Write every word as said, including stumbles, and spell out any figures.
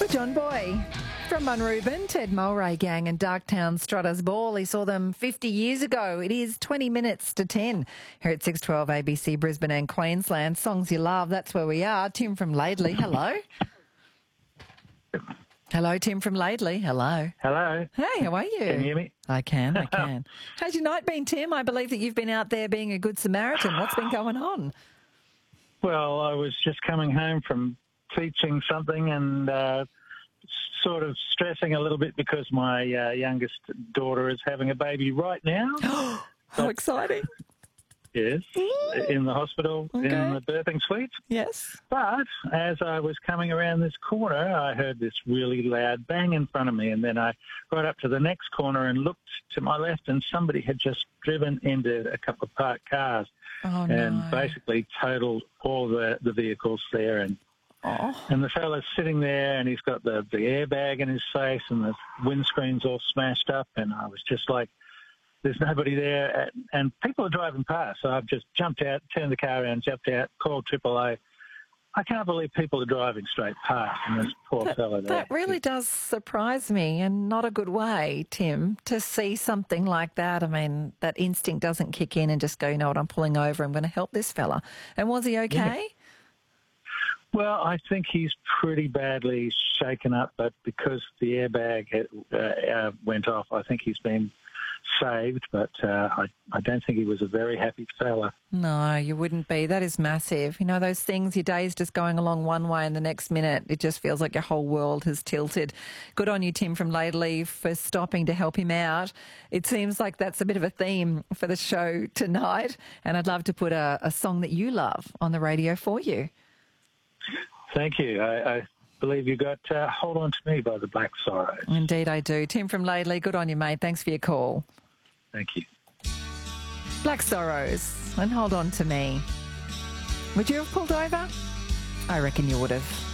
For John Boy. From Munrooban, Ted Mulray Gang and Darktown Strutters Ball. He saw them fifty years ago. It is twenty minutes to ten here at six twelve A B C Brisbane and Queensland. Songs you love, that's where we are. Tim from Laidley, hello. Hello, Tim from Laidley, hello. Hello. Hey, how are you? Can you hear me? I can, I can. How's your night been, Tim? I believe that you've been out there being a good Samaritan. What's been going on? Well, I was just coming home from teaching something and uh, sort of stressing a little bit because my uh, youngest daughter is having a baby right now. How exciting. Yes, in the hospital, Okay. in the birthing suite. Yes. But as I was coming around this corner, I heard this really loud bang in front of me, and then I got up to the next corner and looked to my left, and somebody had just driven into a couple of parked cars Oh, and no. basically totaled all the, the vehicles there. And Oh. And the fella's sitting there and he's got the, the airbag in his face and the windscreen's all smashed up. And I was just like, there's nobody there. And people are driving past. So I've just jumped out, turned the car around, jumped out, called triple A. I can't believe people are driving straight past and this poor That, fella there. that really does surprise me, and not a good way, Tim, to see something like that. I mean, that instinct doesn't kick in and just go, you know what, I'm pulling over, I'm going to help this fella. And was he okay? Yeah. Well, I think he's pretty badly shaken up, but because the airbag had, uh, uh, went off, I think he's been saved, but uh, I, I don't think he was a very happy fella. No, you wouldn't be. That is massive. You know, those things, your day's just going along one way and the next minute it just feels like your whole world has tilted. Good on you, Tim from Laidley, for stopping to help him out. It seems like that's a bit of a theme for the show tonight, and I'd love to put a, a song that you love on the radio for you. Thank you. I, I believe you got uh, Hold On To Me by the Black Sorrows. Indeed I do. Tim from Laidley, good on you, mate. Thanks for your call. Thank you. Black Sorrows and Hold On To Me. Would you have pulled over? I reckon you would have.